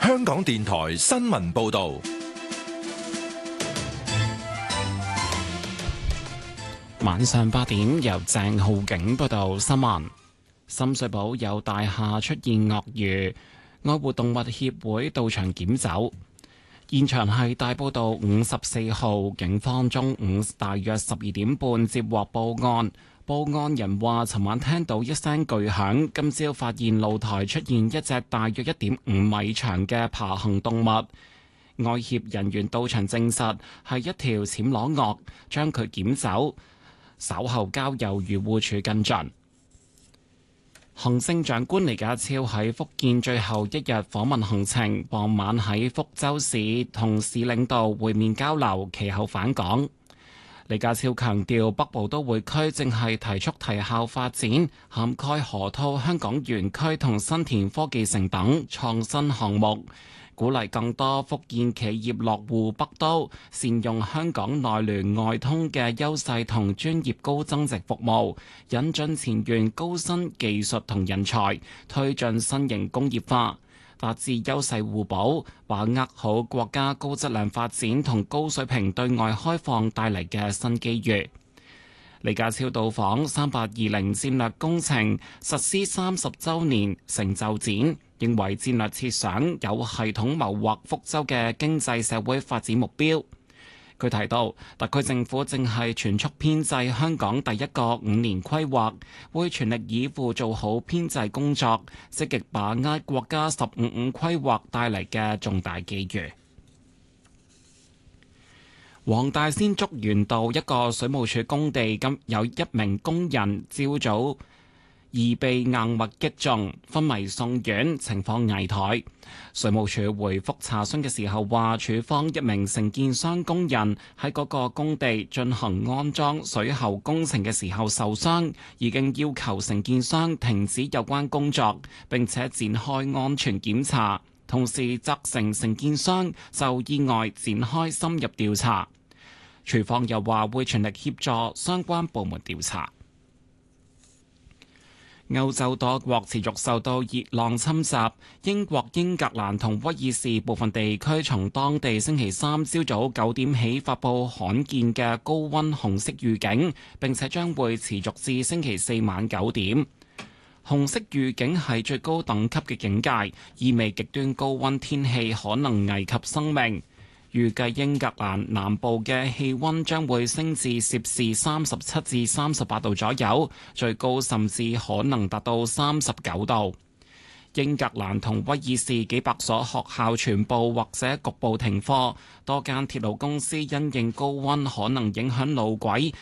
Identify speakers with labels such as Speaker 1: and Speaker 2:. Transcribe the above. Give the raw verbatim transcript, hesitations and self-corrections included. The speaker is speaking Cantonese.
Speaker 1: 香港電台新聞報道。
Speaker 2: 晚上八點，由鄭浩景報道新聞。深水埗有大廈出現鱷魚，愛護動物協會到場檢走。現場係大埔道五十四號，警方中午大約十二點半接獲報案，報案人話尋晚聽到一聲巨響，今朝發現露台出現一隻大約一點五米長嘅爬行動物。愛協人員到場證實係一條暹羅鱷，將佢檢走，稍後交由漁護署跟進。行政長官李家超喺福建最後一日訪問行程，傍晚喺福州市同市領導會面交流，其後返港。李家超強調，北部都會區正係提速提效發展，涵蓋河套香港園區同新田科技城等創新項目，鼓勵更多福建企業落戶北都，善用香港內聯外通嘅優勢同專業高增值服務，引進前沿高新技術同人才，推進新型工業化，達至優勢互補，把握好國家高質量發展同高水平對外開放帶嚟嘅新機遇。李家超到訪三八二零戰略工程實施三十週年成就展，認為戰略設想有系統謀劃福州嘅經濟社會發展目標。佢提到，特區政府正係全速編製香港第一個五年規劃，會全力以赴做好編製工作，積極把握國家十五五規劃帶嚟嘅重大機遇。黃大仙竹園道一個水務署工地，今有一名工人朝早疑被硬物擊中，昏迷送院，情況危殆。水務署回覆查詢嘅時候話，署方一名承建商工人喺嗰個工地進行安裝水喉工程嘅時候受傷，已經要求承建商停止有關工作，並且展開安全檢查，同時責成承建商就意外展開深入調查。署方又話會全力協助相關部門調查。歐洲多國持續受到熱浪侵襲，英國、英格蘭同威爾士部分地區從當地星期三朝早九點起發布罕見嘅高溫紅色預警，並且將會持續至星期四晚九點。紅色預警係最高等級嘅警戒，意味極端高溫天氣可能危及生命。預計英格蘭南部嘅氣溫將會升至攝氏三十七至三十八度左右，最高甚至可能達到三十九度。英格蘭同威爾士幾百所學校全部或者局部停課，多間鐵路公司因應高溫可能影響路軌